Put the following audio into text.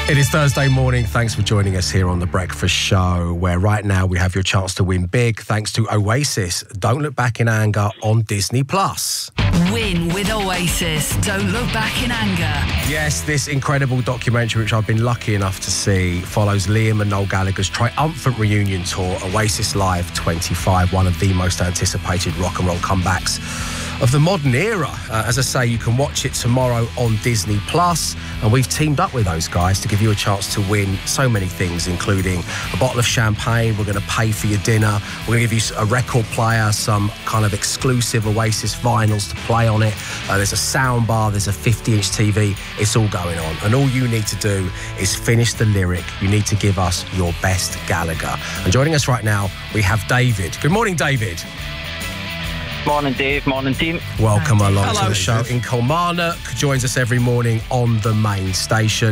It is Thursday morning. Thanks for joining us here on The Breakfast Show, where right now we have your chance to win big thanks to Oasis. Don't Look Back in Anger on Disney+. Win with Oasis. Don't Look Back in Anger. Yes, this incredible documentary, which I've been lucky enough to see, follows Liam and Noel Gallagher's triumphant reunion tour, Oasis Live 25, one of the most anticipated rock and roll comebacks of the modern era. As I say, you can watch it tomorrow on Disney+, and we've teamed up with those guys to give you a chance to win so many things, including a bottle of champagne. We're going to pay for your dinner. We're going to give you a record player, some kind of exclusive Oasis vinyls to play on it. There's a sound bar, there's a 50-inch TV. It's all going on, and all you need to do is finish the lyric. You need to give us your best Gallagher. And joining us right now, we have David. Good morning, David. Morning, Dave. Morning, team. Welcome along Hello, to the show. In Kilmarnock, joins us every morning on the main station.